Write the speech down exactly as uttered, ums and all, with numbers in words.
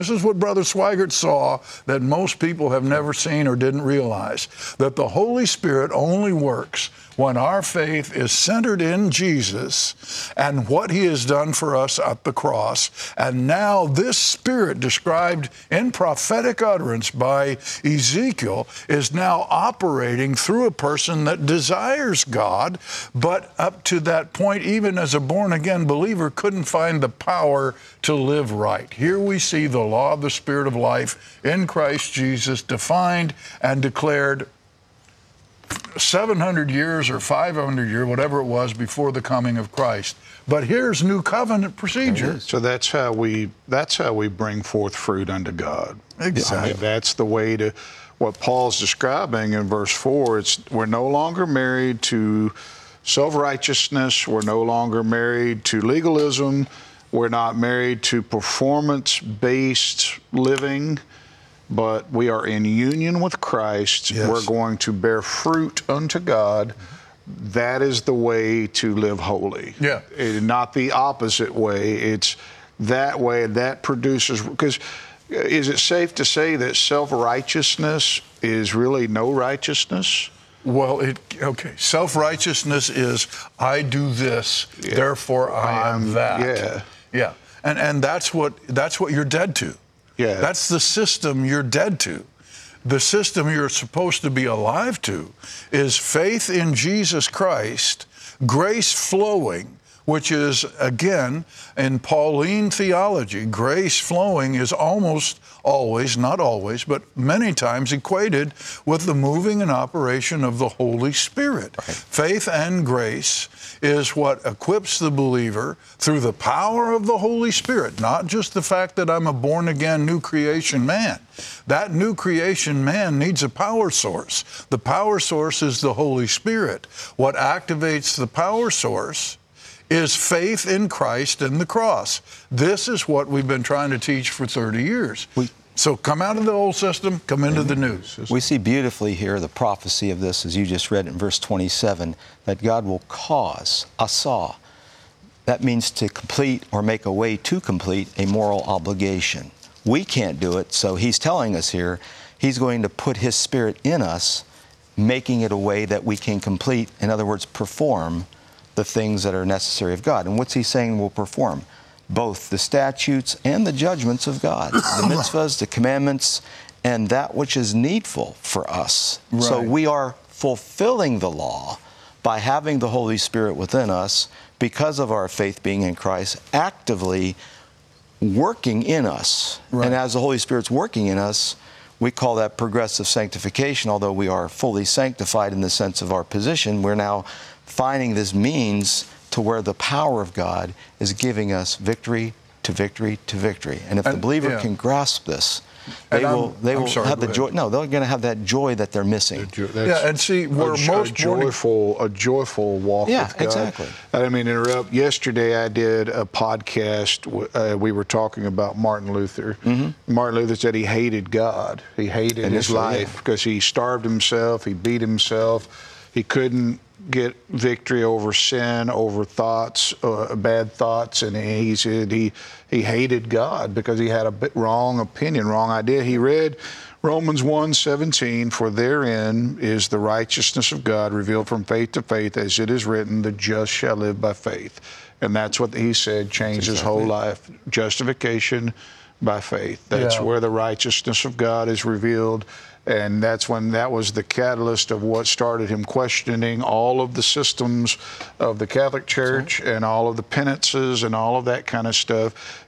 This is what Brother Swigert saw that most people have never seen or didn't realize, that the Holy Spirit only works when our faith is centered in Jesus and what he has done for us at the cross. And now this Spirit described in prophetic utterance by Ezekiel is now operating through a person that desires God, but up to that point, even as a born-again believer, couldn't find the power to live right. Here we see the law of the Spirit of life in Christ Jesus defined and declared seven hundred years or five hundred years, whatever it was, before the coming of Christ. But here's new covenant procedure. So that's how we that's how we bring forth fruit unto God. Exactly. I mean, that's the way to what Paul's describing in verse four. It's we're no longer married to self-righteousness. We're no longer married to legalism. We're not married to performance-based living, but we are in union with Christ. Yes. We're going to bear fruit unto God. That is the way to live holy. Yeah. It, not the opposite way. It's that way that produces, because is it safe to say that self-righteousness is really no righteousness? Well, it okay. Self-righteousness is I do this, Yeah. therefore I am Um, that. yeah. Yeah. And and that's what that's what you're dead to. Yeah. That's the system you're dead to. The system you're supposed to be alive to is faith in Jesus Christ, grace flowing, which is, again, in Pauline theology, grace flowing is almost always, not always, but many times equated with the moving and operation of the Holy Spirit. Right. Faith and grace is what equips the believer through the power of the Holy Spirit, not just the fact that I'm a born-again new creation man. That new creation man needs a power source. The power source is the Holy Spirit. What activates the power source is faith in Christ and the cross. This is what we've been trying to teach for thirty years. We, so come out of the old system, come into the new. we see beautifully here the prophecy of this, as you just read in verse twenty-seven, that God will cause, asa. That means to complete or make a way to complete a moral obligation. We can't do it, so he's telling us here, he's going to put his Spirit in us, making it a way that we can complete, in other words, perform the things that are necessary of God. And what's he saying will perform? Both the statutes and the judgments of God, the mitzvahs, the commandments, and that which is needful for us. Right. So we are fulfilling the law by having the Holy Spirit within us because of our faith being in Christ, actively working in us. Right. And as the Holy Spirit's working in us, we call that progressive sanctification. Although we are fully sanctified in the sense of our position, we're now finding this means to where the power of God is giving us victory to victory to victory. And if And- the believer yeah. can grasp this, they And will I'm- they I'm will sorry, have go the joy. ahead. No, they're going to have that joy that they're missing. Yeah, and see, where a, most a born- joyful, a joyful walk Yeah, with God. exactly. I didn't mean to interrupt. Yesterday, I did a podcast. Uh, we were talking about Martin Luther. Mm-hmm. Martin Luther said he hated God. He hated his Initially, life yeah. because he starved himself. He beat himself. He couldn't get victory over sin, over thoughts, uh, bad thoughts, and he said he he hated God because he had a bit wrong opinion, wrong idea. He read Romans one seventeen, for therein is the righteousness of God revealed from faith to faith, as it is written, the just shall live by faith. And that's what he said changed his whole life. Justification by faith. That's Yeah. where the righteousness of God is revealed. And that's when that was the catalyst of what started him questioning all of the systems of the Catholic Church and all of the penances and all of that kind of stuff.